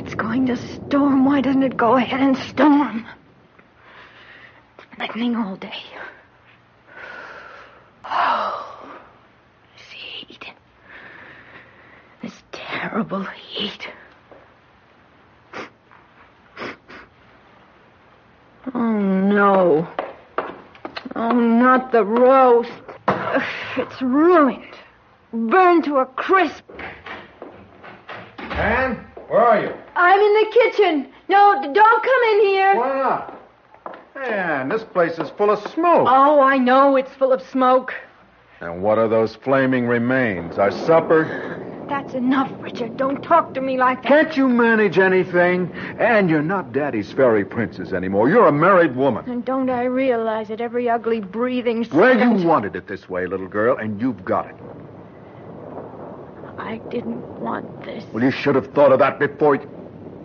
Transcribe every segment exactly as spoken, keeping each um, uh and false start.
it's going to storm, why doesn't it go ahead and storm? It's lightning all day. Oh, this heat. This terrible heat. Oh, no. Oh, not the roast. Ugh, it's ruined. Burned to a crisp. Anne, where are you? I'm in the kitchen. No, d- don't come in here. Why not? Anne, this place is full of smoke. Oh, I know it's full of smoke. And what are those flaming remains? Our supper? That's enough, Richard. Don't talk to me like that. Can't you manage anything? And you're not Daddy's fairy princess anymore. You're a married woman. And don't I realize it every ugly breathing second? Well, you wanted it this way, little girl, and you've got it. I didn't want this. Well, you should have thought of that before you...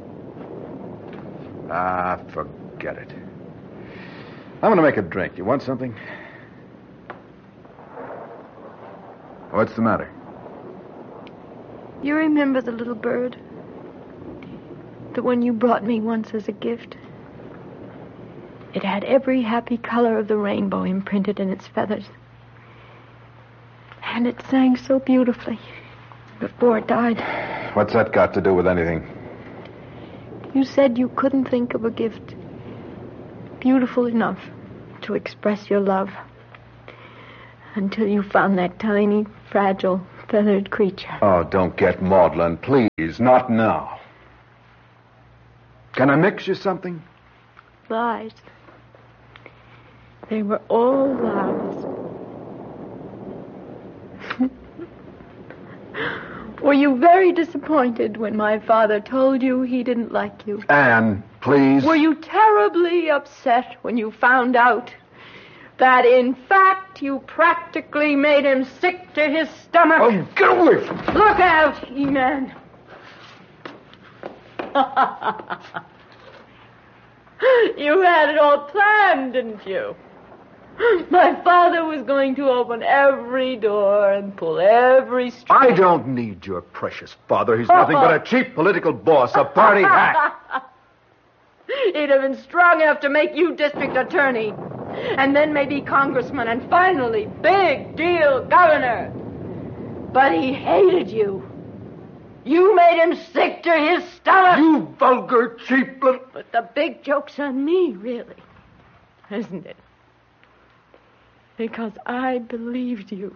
Ah, forget it. I'm going to make a drink. You want something? What's the matter? You remember the little bird? The one you brought me once as a gift? It had every happy color of the rainbow imprinted in its feathers. And it sang so beautifully before it died. What's that got to do with anything? You said you couldn't think of a gift beautiful enough to express your love until you found that tiny, fragile, feathered creature. Oh, don't get maudlin, please. Not now. Can I mix you something? Lies. They were all lies. Were you very disappointed when my father told you he didn't like you? Anne, please. Were you terribly upset when you found out that, in fact, you practically made him sick to his stomach? Oh, get away from me. Look out, He-Man. You had it all planned, didn't you? My father was going to open every door and pull every string. I don't need your precious father. He's nothing but a cheap political boss, a party hack. He'd have been strong enough to make you district attorney. And then maybe congressman, and finally, big deal governor. But he hated you. You made him sick to his stomach. You vulgar, cheap little... But the big joke's on me, really. Isn't it? Because I believed you.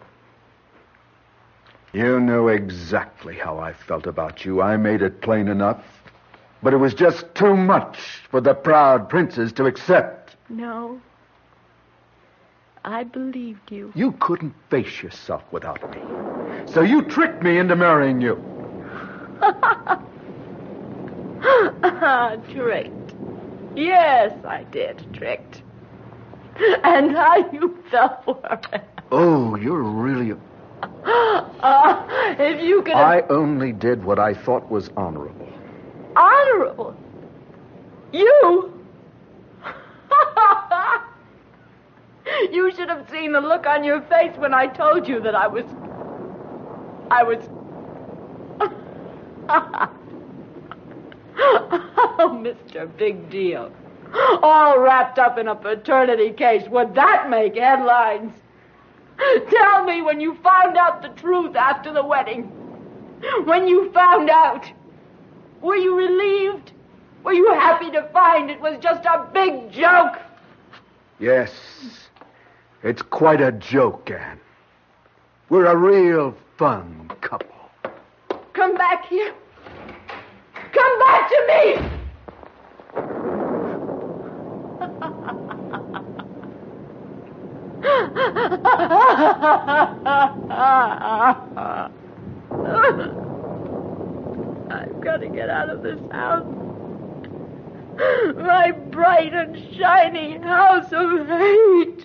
You knew exactly how I felt about you. I made it plain enough. But it was just too much for the proud princess to accept. No. I believed you. You couldn't face yourself without me. So you tricked me into marrying you. Tricked. Yes, I did. Tricked. And how you fell for it. Oh, you're really... Uh, if you could have... I only did what I thought was honorable. Honorable? You? You should have seen the look on your face when I told you that I was... I was... Oh, Mister Big Deal. All wrapped up in a paternity case. Would that make headlines? Tell me when you found out the truth after the wedding. When you found out. Were you relieved? Were you happy to find it was just a big joke? Yes. It's quite a joke, Anne. We're a real fun couple. Come back here. Come back to me! I've got to get out of this house. My bright and shiny house of hate.